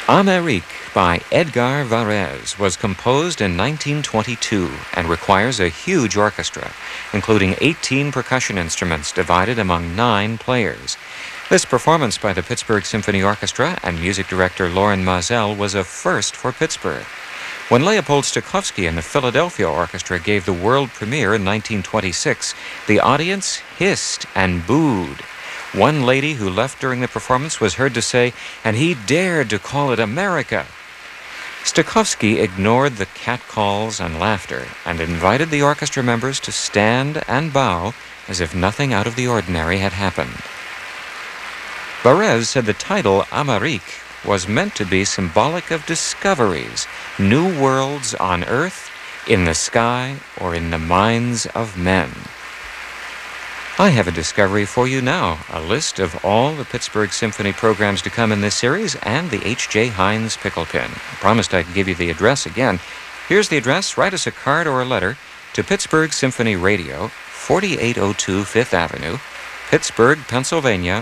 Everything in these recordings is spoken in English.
Amérique by Edgar Varèse was composed in 1922 and requires a huge orchestra, including 18 percussion instruments divided among 9 players. This performance by the Pittsburgh Symphony Orchestra and music director Lorin Maazel was a first for Pittsburgh. When Leopold Stokowski and the Philadelphia Orchestra gave the world premiere in 1926, the audience hissed and booed. One lady who left during the performance was heard to say, "And he dared to call it America." Stokowski ignored the catcalls and laughter and invited the orchestra members to stand and bow as if nothing out of the ordinary had happened. Varèse said the title Amérique was meant to be symbolic of discoveries, new worlds on earth, in the sky, or in the minds of men. I have a discovery for you now, a list of all the Pittsburgh Symphony programs to come in this series and the H.J. Heinz pickle pin. I promised I'd give you the address again. Here's the address. Write us a card or a letter to Pittsburgh Symphony Radio, 4802 Fifth Avenue, Pittsburgh, Pennsylvania,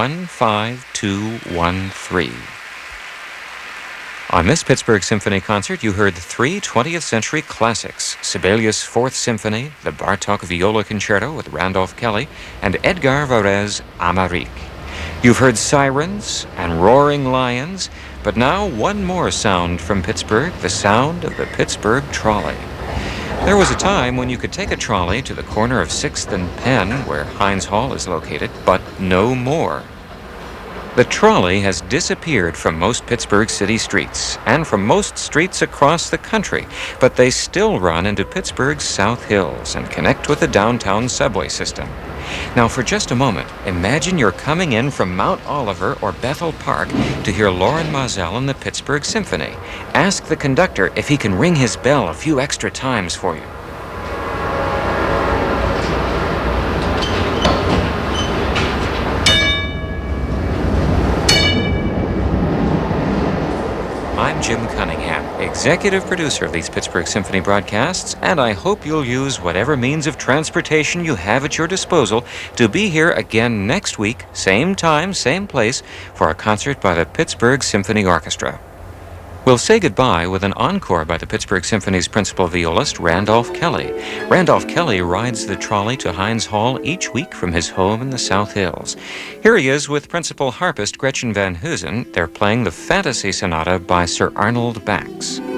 15213. On this Pittsburgh Symphony concert, you heard 3 20th century classics, Sibelius' Fourth Symphony, the Bartók Viola Concerto with Randolph Kelly, and Edgar Varèse Amérique. You've heard sirens and roaring lions, but now one more sound from Pittsburgh, the sound of the Pittsburgh trolley. There was a time when you could take a trolley to the corner of 6th and Penn, where Heinz Hall is located, but no more. The trolley has disappeared from most Pittsburgh city streets and from most streets across the country, but they still run into Pittsburgh's South Hills and connect with the downtown subway system. Now, for just a moment, imagine you're coming in from Mount Oliver or Bethel Park to hear Lorin Maazel and the Pittsburgh Symphony. Ask the conductor if he can ring his bell a few extra times for you. I'm Jim Cunningham, executive producer of these Pittsburgh Symphony broadcasts, and I hope you'll use whatever means of transportation you have at your disposal to be here again next week, same time, same place, for a concert by the Pittsburgh Symphony Orchestra. We'll say goodbye with an encore by the Pittsburgh Symphony's principal violist, Randolph Kelly. Randolph Kelly rides the trolley to Heinz Hall each week from his home in the South Hills. Here he is with principal harpist Gretchen Van Heusen. They're playing the Fantasy Sonata by Sir Arnold Bax.